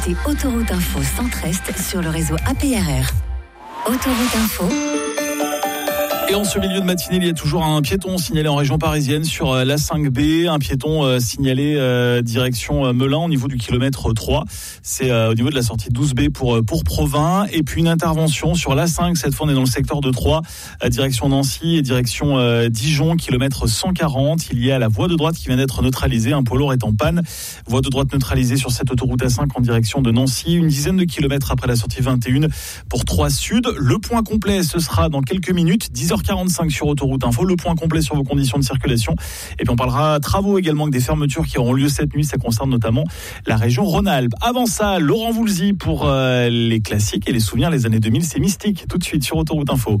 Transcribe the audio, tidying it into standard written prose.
C'est Autoroute Info Centre-Est sur le réseau APRR. Autoroute Info. Et en ce milieu de matinée, il y a toujours un piéton signalé en région parisienne sur la 5B, un piéton signalé direction Melun au niveau du kilomètre 3. C'est au niveau de la sortie 12B pour Provins. Et puis une intervention sur la 5, cette fois on est dans le secteur de Troyes, direction Nancy et direction Dijon, kilomètre 140. Il y a la voie de droite qui vient d'être neutralisée, un poids lourd est en panne. Voie de droite neutralisée sur cette autoroute A5 en direction de Nancy, une dizaine de kilomètres après la sortie 21 pour Troyes Sud. Le point complet, ce sera dans quelques minutes, 10h45 sur Autoroute Info, le point complet sur vos conditions de circulation. Et puis on parlera travaux également, avec des fermetures qui auront lieu cette nuit, ça concerne notamment la région Rhône-Alpes. Avant ça, Laurent Voulzy pour les classiques et les souvenirs, les années 2000, c'est Mystique, tout de suite sur Autoroute Info.